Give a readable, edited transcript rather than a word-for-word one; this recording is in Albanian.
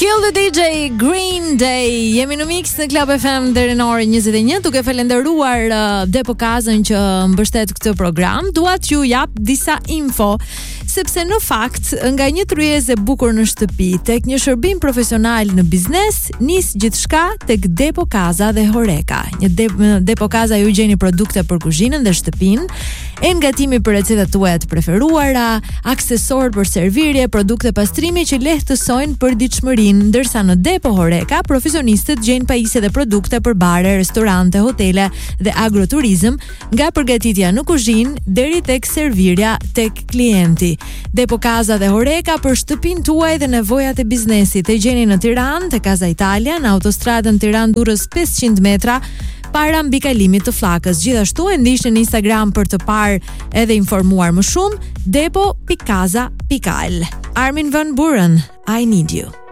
Kill the DJ, Green Day. Jemi në Mix në Club FM deri në orën 21, duke falenderuar Depo Kazën që mbështet këtë program. Dua t'ju jap disa info, sepse në fakt nga një tryezë e bukur në shtëpi tek një shërbim profesional në biznes, nis gjithçka tek Depo Kaza dhe Horeka. Një Depo Kaza ju gjeni produkte për kuzhinën dhe shtëpinë, ngatimi për recetat tuaja të preferuara, aksesorë për servirje, produkte pastrimi që lehtësojnë përditshmërinë, ndërsa në Depo Horeka profesionistët gjejnë pajisje dhe produkte për bare, restorante, hotele dhe agroturizëm, nga përgatitja në kuzhinë deri tek servirja tek klienti. Depo Kaza dhe Horeka për shtëpinë tuaj dhe nevojat e biznesit. E gjeni në Tiranë, te Casa Italia, në autostradën Tiranë-Durrës 500 metra, para mbi kalimit të Flakës. Gjithashtu e ndiqni në Instagram për të parë edhe informuar më shumë, depo.kaza.al. Armin van Buuren, I Need You.